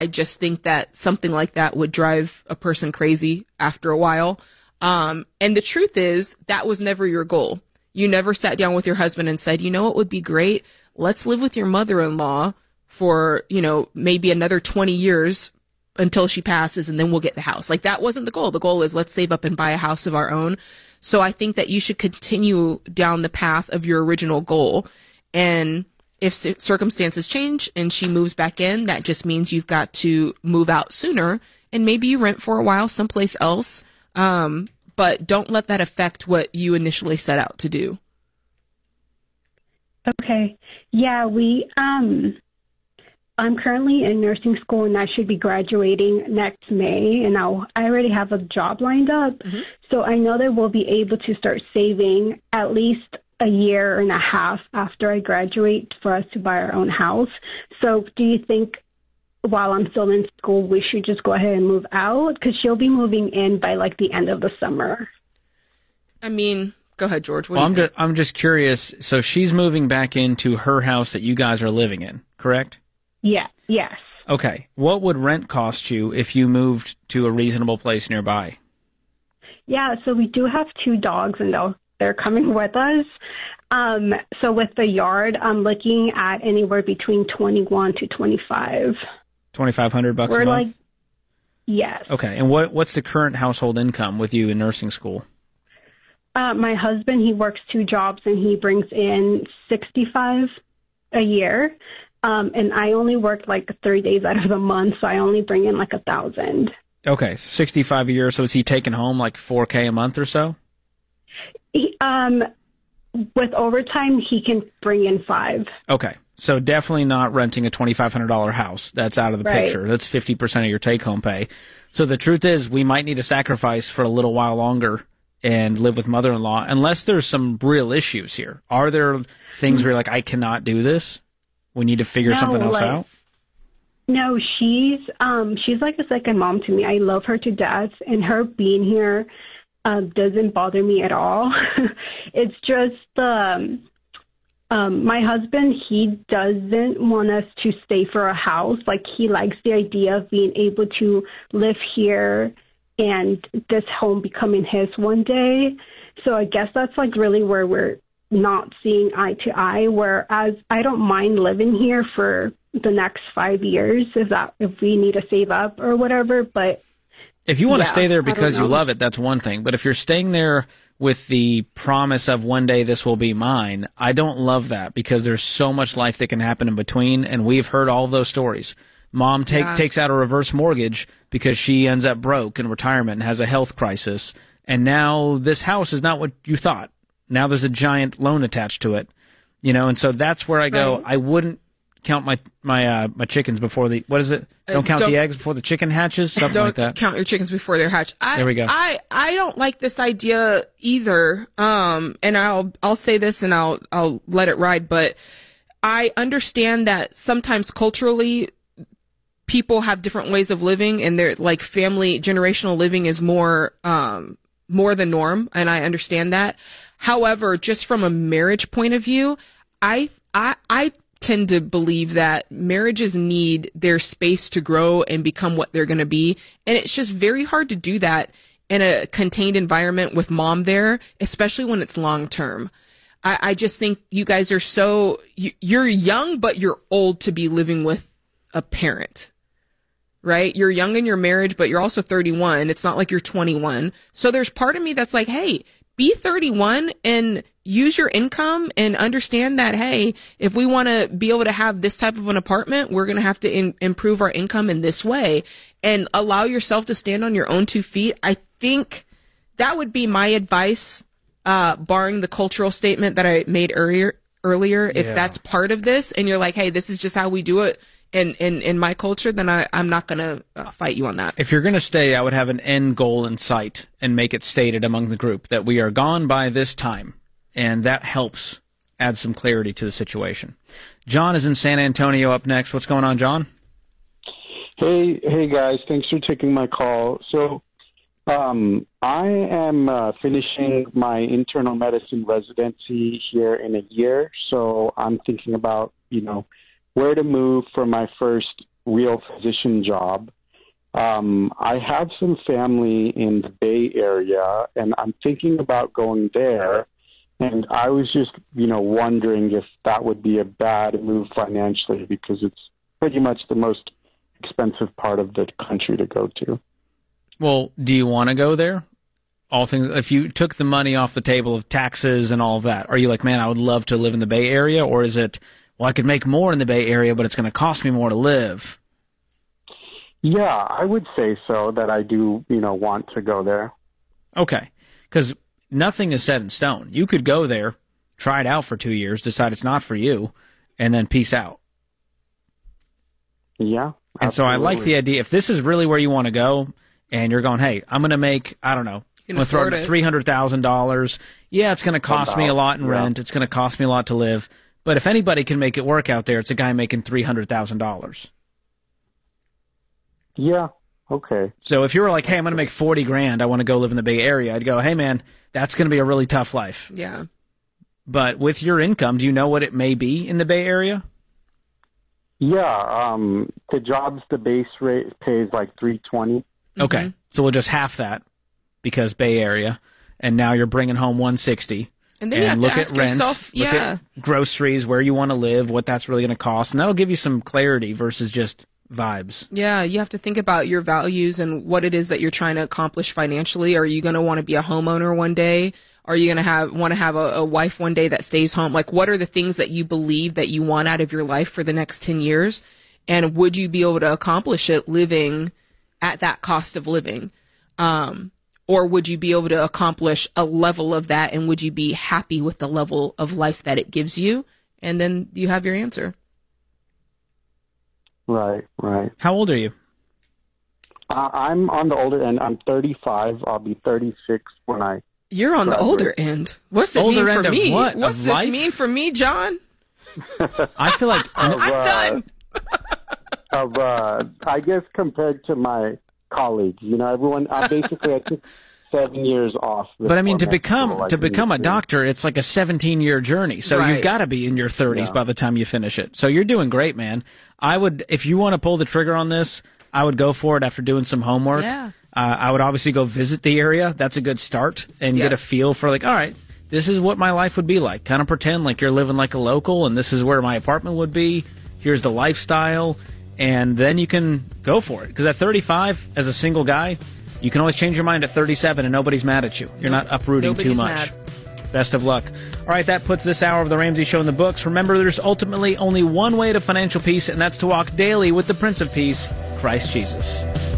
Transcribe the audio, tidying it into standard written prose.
I just think that something like that would drive a person crazy after a while. And the truth is that was never your goal. You never sat down with your husband and said, you know what would be great? Let's live with your mother-in-law for, maybe another 20 years until she passes, and then we'll get the house. Like, that wasn't the goal. The goal is let's save up and buy a house of our own. So I think that you should continue down the path of your original goal. And if circumstances change and she moves back in, that just means you've got to move out sooner, and maybe you rent for a while someplace else. But don't let that affect what you initially set out to do. Okay. Yeah, I'm currently in nursing school, and I should be graduating next May, and I already have a job lined up. Mm-hmm. So I know that we'll be able to start saving at least a year and a half after I graduate for us to buy our own house. So do you think while I'm still in school, we should just go ahead and move out? Because she'll be moving in by like the end of the summer. I mean, go ahead, George. I'm just curious. So she's moving back into her house that you guys are living in, correct? Yeah. Yes. Okay. What would rent cost you if you moved to a reasonable place nearby? Yeah, so we do have 2 dogs, and they're coming with us. So with the yard, I'm looking at anywhere between 21 to 25. $2,500 a month? Like, yes. Okay. And what's the current household income with you in nursing school? My husband, he works 2 jobs, and he brings in $65 a year. And I only work like 3 days out of the month, so I only bring in like $1,000. Okay, $65 a year. So is he taking home like $4K a month or so? With overtime, he can bring in $5. Okay, so definitely not renting a $2,500 house. That's out of the picture. That's 50% of your take-home pay. So the truth is, we might need to sacrifice for a little while longer and live with mother-in-law, unless there's some real issues here. Are there things where you're like, I cannot do this? We need to figure something else out? No, she's like a second mom to me. I love her to death, and her being here doesn't bother me at all. It's just my husband, he doesn't want us to stay for a house. Like, he likes the idea of being able to live here and this home becoming his one day. So I guess that's like really where we're not seeing eye to eye, whereas I don't mind living here for the next 5 years if we need to save up or whatever. But if you want to stay there because you love it, that's one thing. But if you're staying there with the promise of one day this will be mine, I don't love that, because there's so much life that can happen in between, and we've heard all of those stories. Mom takes out a reverse mortgage because she ends up broke in retirement and has a health crisis, and now this house is not what you thought. Now there's a giant loan attached to it, and so that's where I go. Right. I wouldn't count my chickens before the, what is it? Don't count the eggs before the chicken hatches, something like that. Don't count your chickens before they're hatched. There we go. I don't like this idea either. And I'll say this and I'll let it ride, but I understand that sometimes culturally people have different ways of living, and they're like family generational living is more the norm, and I understand that. However, just from a marriage point of view, I tend to believe that marriages need their space to grow and become what they're going to be. And it's just very hard to do that in a contained environment with mom there, especially when it's long term. I just think you guys are you're young, but you're old to be living with a parent, right? You're young in your marriage, but you're also 31. It's not like you're 21. So there's part of me that's like, hey, be 31 and use your income and understand that, hey, if we want to be able to have this type of an apartment, we're going to have to improve our income in this way, and allow yourself to stand on your own 2 feet. I think that would be my advice, barring the cultural statement that I made earlier. If that's part of this and you're like, hey, this is just how we do it in my culture, then I'm not going to fight you on that. If you're going to stay, I would have an end goal in sight and make it stated among the group that we are gone by this time. And that helps add some clarity to the situation. John is in San Antonio up next. What's going on, John? Hey guys. Thanks for taking my call. So I am finishing my internal medicine residency here in a year. So I'm thinking about, where to move for my first real physician job. I have some family in the Bay Area, and I'm thinking about going there. And I was just, wondering if that would be a bad move financially, because it's pretty much the most expensive part of the country to go to. Well, do you want to go there? All things, if you took the money off the table of taxes and all of that, are you like, man, I would love to live in the Bay Area? Or is it, well, I could make more in the Bay Area, but it's going to cost me more to live? Yeah, I would say so, that I do, want to go there. Okay. Because nothing is set in stone. You could go there, try it out for 2 years, decide it's not for you, and then peace out. Yeah. And absolutely. so I like the idea, if this is really where you want to go, and you're going, hey, I'm going to make, I don't know, I'm going to throw $300,000. Yeah, it's going to cost me a lot in rent. It's going to cost me a lot to live. But if anybody can make it work out there, it's a guy making $300,000. Yeah. Okay. So if you were like, hey, I'm going to make $40,000, I want to go live in the Bay Area, I'd go, hey, man, that's going to be a really tough life. Yeah. But with your income, do you know what it may be in the Bay Area? Yeah. The jobs, the base rate pays like $320. Okay. Mm-hmm. So we'll just half that because Bay Area. And now you're bringing home $160. And then you have look to ask at rent, yourself, look at groceries, where you want to live, what that's really going to cost. And that'll give you some clarity versus just vibes. Yeah, you have to think about your values and what it is that you're trying to accomplish financially. Are you going to want to be a homeowner one day? Are you going to want to have a wife one day that stays home? Like, what are the things that you believe that you want out of your life for the next 10 years? And would you be able to accomplish it living at that cost of living? Or would you be able to accomplish a level of that, and would you be happy with the level of life that it gives you? And then you have your answer. Right. How old are you? I'm on the older end. I'm 35. I'll be 36 when I... You're on the older end. What's it mean for me? What? What's this mean for me, John? I feel like... I'm done. I guess compared to my colleagues, everyone, I took 7 years off. But I mean, to become a doctor, it's like a 17-year journey. So Right. you've got to be in your 30s by the time you finish it. So you're doing great, man. I would, if you want to pull the trigger on this, I would go for it after doing some homework. Yeah. I would obviously go visit the area. That's a good start, and get a feel for like, all right, this is what my life would be like. Kind of pretend like you're living like a local, and this is where my apartment would be. Here's the lifestyle. And then you can go for it. Because at 35, as a single guy, you can always change your mind at 37 and nobody's mad at you. You're not uprooting too much. Mad. Best of luck. All right, that puts this hour of The Ramsey Show in the books. Remember, there's ultimately only one way to financial peace, and that's to walk daily with the Prince of Peace, Christ Jesus.